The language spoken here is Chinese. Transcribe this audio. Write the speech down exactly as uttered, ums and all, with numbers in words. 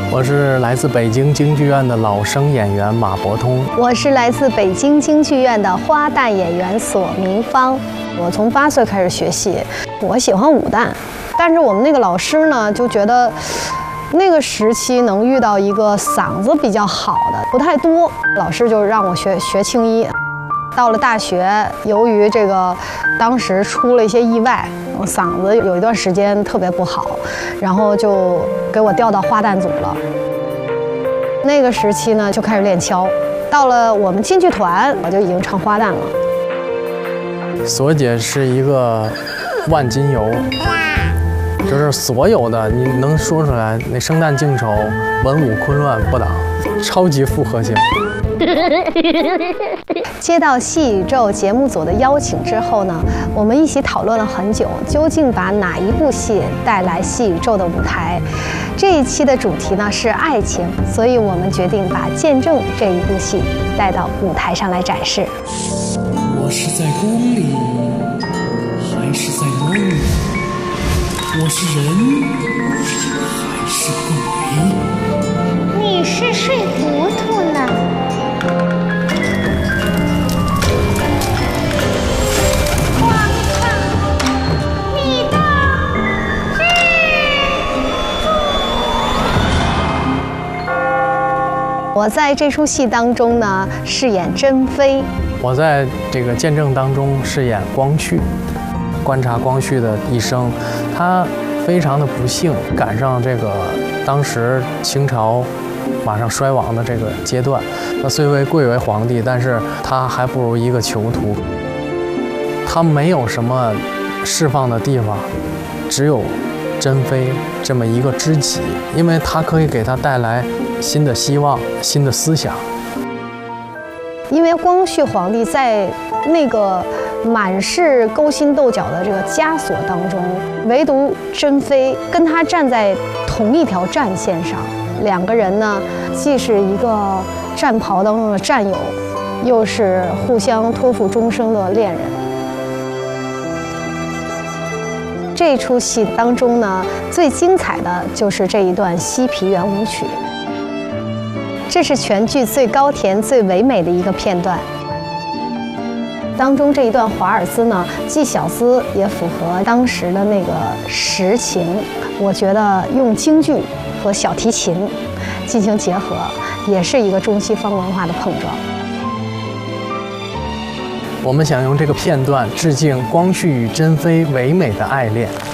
我是来自北京京剧院的老生演员马伯通。 我是来自北京京剧院的花旦演员索明芳。我从八岁开始学戏，我喜欢武旦，但是我们那个老师呢，就觉得那个时期能遇到一个嗓子比较好的不太多，老师就让我学学青衣。到了大学，由于这个当时出了一些意外，我嗓子有一段时间特别不好，然后就给我调到花旦组了。那个时期呢，就开始练敲。到了我们京剧团，我就已经唱花旦了。 索姐是一个万金油，就是所有的你能说出来，那生旦净丑、文武昆乱不挡，超级复合型。 接到戏宇宙节目组的邀请之后呢，我们一起讨论了很久，究竟把哪一部戏带来戏宇宙的舞台。这一期的主题呢是爱情，所以我们决定把《见证》这一部戏带到舞台上来展示。 我是在宫里，还是在梦里？我是人，还是鬼？ 你是睡糊涂了。 我在这出戏当中呢，饰演珍妃。 我在这个见证当中饰演光绪，观察光绪的一生，他非常的不幸，赶上这个当时清朝马上衰亡的这个阶段。他虽为贵为皇帝，但是他还不如一个囚徒。他没有什么释放的地方，只有珍妃这么一个知己，因为他可以给他带来新的希望、新的思想。 因为光绪皇帝在那个满是勾心斗角的这个枷锁当中，唯独珍妃跟他站在同一条战线上，两个人呢，既是一个战袍当中的战友，又是互相托付终生的恋人。这出戏当中呢，最精彩的就是这一段西皮圆舞曲。这是全剧最高甜、最唯美的一个片段。当中这一段华尔兹呢，既小资也符合当时的那个实情。我觉得用京剧和小提琴进行结合，也是一个中西方文化的碰撞。 我们想用这个片段致敬光绪与珍妃唯美的爱恋。